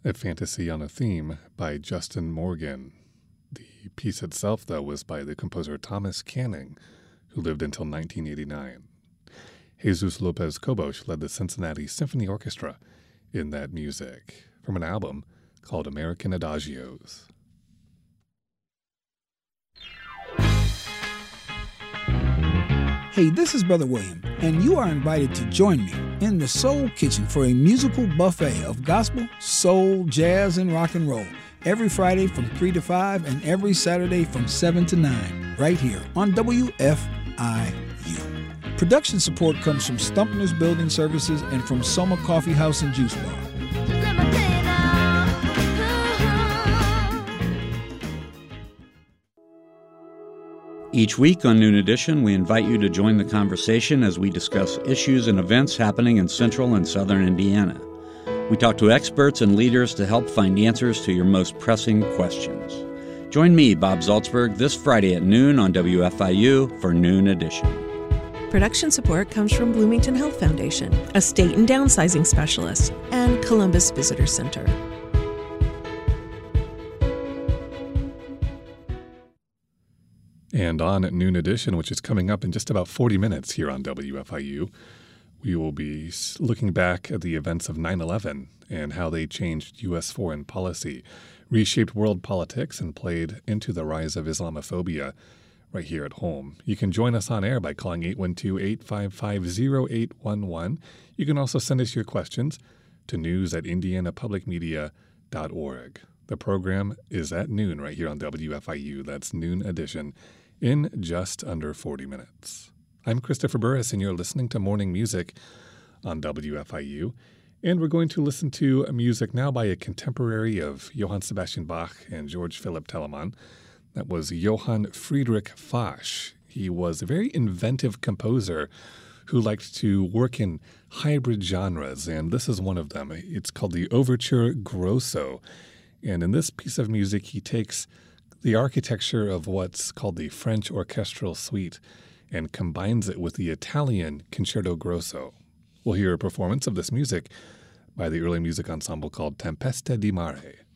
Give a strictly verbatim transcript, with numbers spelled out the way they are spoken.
A Fantasy on a Theme by Justin Morgan. The piece itself, though, was by the composer Thomas Canning, who lived until nineteen eighty-nine. Jesus Lopez Cobos led the Cincinnati Symphony Orchestra in that music, from an album called American Adagios. Hey, this is Brother William, and you are invited to join me in the Soul Kitchen for a musical buffet of gospel, soul, jazz, and rock and roll every Friday from three to five and every Saturday from seven to nine, right here on W F I U. Production support comes from Stumpner's Building Services and from Soma Coffee House and Juice Bar. Each week on Noon Edition, we invite you to join the conversation as we discuss issues and events happening in central and southern Indiana. We talk to experts and leaders to help find answers to your most pressing questions. Join me, Bob Zaltzberg, this Friday at noon on W F I U for Noon Edition. Production support comes from Bloomington Health Foundation, a state and downsizing specialist, and Columbus Visitor Center. And on at Noon Edition, which is coming up in just about forty minutes here on W F I U, we will be looking back at the events of nine eleven and how they changed U S foreign policy, reshaped world politics, and played into the rise of Islamophobia right here at home. You can join us on air by calling eight one two, eight five five, zero eight one one. You can also send us your questions to news at indiana public media dot org. The program is at noon right here on W F I U. That's Noon Edition in just under forty minutes. I'm Christopher Burris, and you're listening to Morning Music on W F I U. And we're going to listen to music now by a contemporary of Johann Sebastian Bach and George Philipp Telemann. That was Johann Friedrich Fasch. He was a very inventive composer who liked to work in hybrid genres, and this is one of them. It's called the Overture Grosso. And in this piece of music, he takes the architecture of what's called the French Orchestral Suite and combines it with the Italian Concerto Grosso. We'll hear a performance of this music by the early music ensemble called Tempesta di Mare.